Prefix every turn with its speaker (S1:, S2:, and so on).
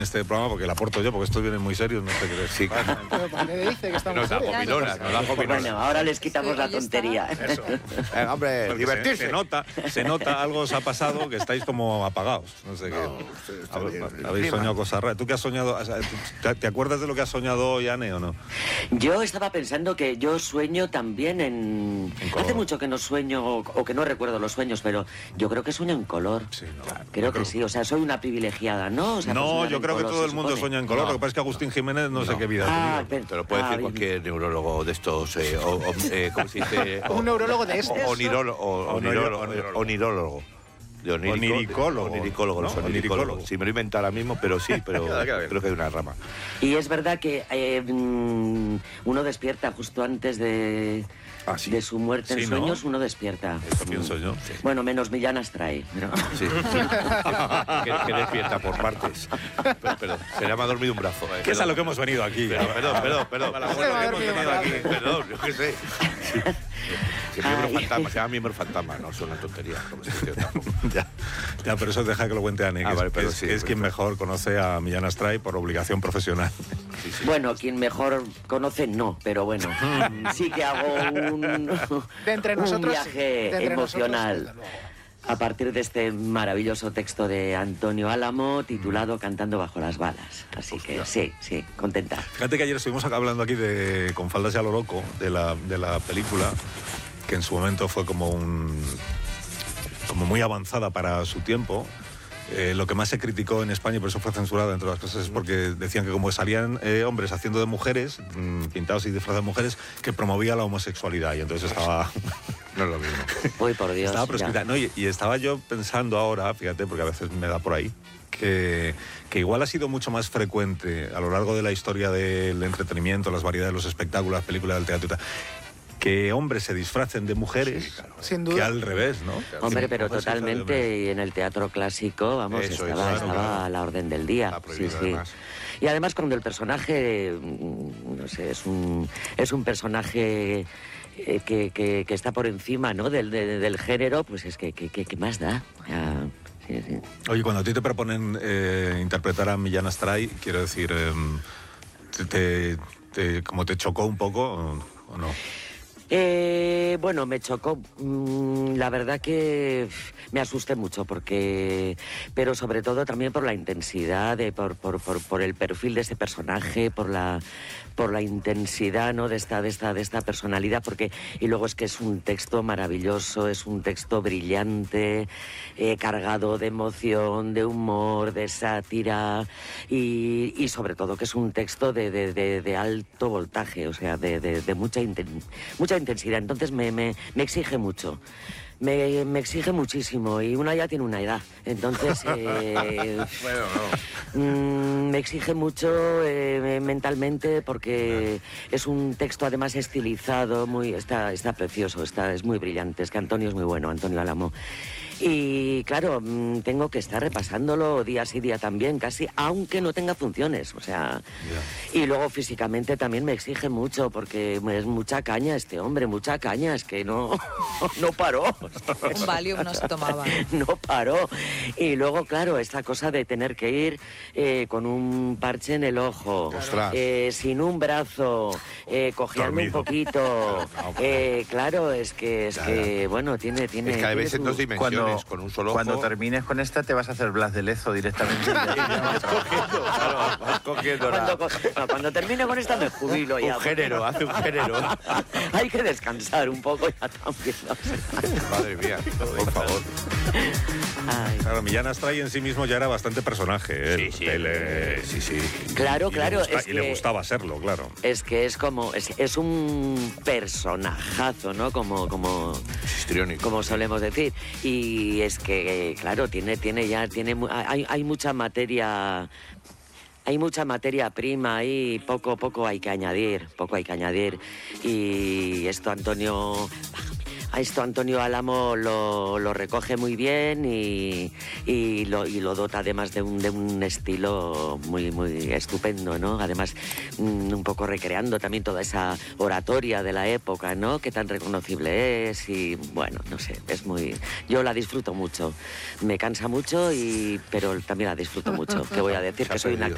S1: este programa porque la aporto yo, porque estos vienen muy serios, no te crees.
S2: Sí,
S3: Pero ¿por qué dice que estamos serios?
S4: Bueno, ahora les quitamos la tontería.
S1: Eso.
S2: Hombre,
S1: Porque
S2: divertirse.
S1: se nota, algo os ha pasado, que estáis como apagados. No sé qué. Habéis soñado cosas raras. ¿Tú qué has soñado? O sea, ¿te acuerdas de lo que has soñado hoy, Anne, o no?
S4: Yo estaba pensando que yo sueño también en
S1: color.
S4: Hace mucho que no sueño o que no recuerdo los sueños, pero yo creo que sueño en color.
S1: Sí, no.
S4: Creo que sí, o sea, soy una privilegiada, ¿no? O sea,
S1: No,
S4: soñar
S1: yo
S4: en
S1: creo que
S4: color,
S1: todo el
S4: se
S1: mundo
S4: supone.
S1: sueña en color. Lo que pasa es que Agustín Jiménez no sé qué vida ha
S4: Ah,
S1: tenido.
S2: Te lo puede decir
S4: bien.
S2: cualquier neurólogo de estos, ¿cómo se dice?
S3: Un neurólogo de estos.
S2: Onirólogo. De
S1: Oniricólogo.
S2: Oniricólogo,
S1: ¿No?
S2: los oniricólogos.
S1: Oniricólogo.
S2: Si me lo invento ahora mismo, pero sí, pero creo que hay una rama.
S4: Y es verdad que uno despierta justo antes de su muerte
S1: Sí,
S4: en
S1: ¿no?
S4: sueños, uno despierta.
S1: Eso pienso yo.
S4: Bueno, menos Millán Astray. ¿No?
S2: Sí. que despierta por partes. Pero se le ha dormido un brazo.
S1: Que es a lo que hemos venido aquí.
S2: Perdón. Perdón, yo qué sé. Que miembro fantasma, se llama miembro fantasma, no es una tontería. Como se dice tampoco.
S1: Ya, pero eso deja que lo cuente Anne, que,
S2: Vale,
S1: es,
S2: pero
S1: que es-
S2: sí,
S1: que es quien
S2: perfecto.
S1: mejor conoce a Millán Astray por obligación profesional.
S4: Bueno, quien mejor conoce, no, pero bueno, sí que hago
S3: De entre
S4: un
S3: nosotros,
S4: viaje
S3: sí. De entre nosotros,
S4: emocional
S3: desde luego.
S4: a partir de este maravilloso texto de Antonio Álamo titulado Cantando bajo las balas. Así que sí, contenta.
S1: Fíjate que ayer estuvimos acá hablando aquí de Con faldas y a lo loco, de la película, que en su momento fue como muy avanzada para su tiempo. Lo que más se criticó en España, y por eso fue censurada entre las cosas, es porque decían que como salían hombres haciendo de mujeres, pintados y disfrazados de mujeres, que promovía la homosexualidad, y entonces estaba...
S2: No es lo mismo.
S4: Uy, por Dios.
S1: Estaba
S4: ya.
S1: proscrita. No, y estaba yo pensando ahora, fíjate, porque a veces me da por ahí, que igual ha sido mucho más frecuente a lo largo de la historia del entretenimiento, las variedades de los espectáculos, las películas, del teatro y tal, que hombres se disfracen de mujeres,
S3: Sin duda.
S1: que al revés, ¿no?
S4: Hombre, pero
S1: Hombres se disfrazan de hombres.
S4: totalmente, y en el teatro clásico, vamos,
S2: Eso,
S4: estaba
S2: claro.
S4: a la orden del día.
S2: Está prohibido,
S4: sí.
S2: además.
S4: Y además cuando el personaje, no sé, es un personaje que está por encima, ¿no?, del género, pues es que más da. Sí.
S1: Oye, cuando a ti te proponen interpretar a Millán Astray, quiero decir, ¿como te chocó un poco o no?
S4: Bueno, me chocó. La verdad que me asusté mucho pero sobre todo también por la intensidad, por el perfil de ese personaje, por la intensidad, ¿no?, de esta personalidad, y luego es que es un texto maravilloso, es un texto brillante, cargado de emoción, de humor, de sátira, y sobre todo que es un texto de alto voltaje, o sea, de mucha intensidad. Entonces me exige mucho. Me exige muchísimo, y una ya tiene una edad, entonces me exige mucho mentalmente, porque es un texto además estilizado, está precioso, es muy brillante, es que Antonio es muy bueno, Antonio Álamo. Y claro, tengo que estar repasándolo día sí día también, casi, aunque no tenga funciones, o sea... Y luego físicamente también me exige mucho, porque es mucha caña este hombre, mucha caña, es que no paró.
S5: Un Valium no se tomaba.
S4: No paró. Y luego, claro, esta cosa de tener que ir con un parche en el ojo,
S2: Ostras.
S4: sin un brazo, cojearme un
S1: Dormido.
S4: poquito. Claro, es que bueno, tiene...
S2: Es que a veces en dos dimensiones, con un solo ojo.
S6: Cuando termines con esta te vas a hacer Blas de Lezo directamente.
S2: Vas cogiendo
S4: Cuando termine con esta me jubilo ya.
S2: un género, hace un género.
S4: Hay que descansar un poco ya también. ¿No?
S2: Madre mía, por favor.
S4: Ay.
S1: Claro, Millán Astray en sí mismo ya era bastante personaje. Él,
S2: Sí.
S4: Claro,
S1: y
S4: claro.
S1: le gustaba serlo, claro.
S4: Es que es como... Es un personajazo, ¿no? Como
S2: Histriónico.
S4: solemos decir. Y es que, claro, hay mucha materia... Hay mucha materia prima y poco hay que añadir, Y esto Antonio Álamo lo recoge muy bien y lo dota además de un estilo muy estupendo, ¿no? Además, un poco recreando también toda esa oratoria de la época, ¿no?, que tan reconocible es, y bueno, no sé, yo la disfruto mucho. Me cansa mucho, pero también la disfruto mucho. ¿Qué voy a decir?
S2: Se ha
S4: Que soy una
S2: perdido.